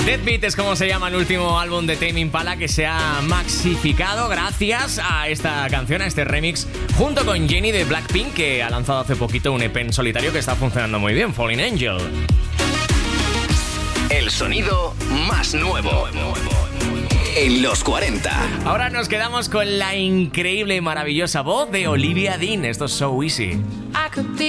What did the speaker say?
Deadbeat es como se llama el último álbum de Tame Impala, que se ha maxificado gracias a esta canción, a este remix, junto con Jennie de Blackpink, que ha lanzado hace poquito un EP en solitario que está funcionando muy bien, Falling Angel. El sonido más nuevo en los 40. Ahora nos quedamos con la increíble y maravillosa voz de Olivia Dean. Esto es So Easy. I could be